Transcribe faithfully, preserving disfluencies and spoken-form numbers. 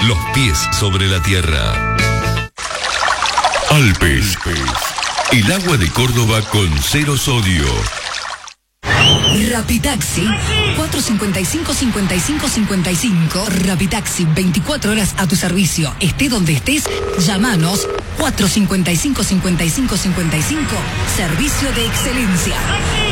los pies sobre la tierra. Alpes, el agua de Córdoba con cero sodio. Rapitaxi cuatro cincuenta y cinco, cincuenta y cinco, cincuenta y cinco. Rapitaxi, veinticuatro horas a tu servicio. Esté donde estés, llámanos. cuatro cincuenta y cinco, cincuenta y cinco, cincuenta y cinco. Servicio de excelencia.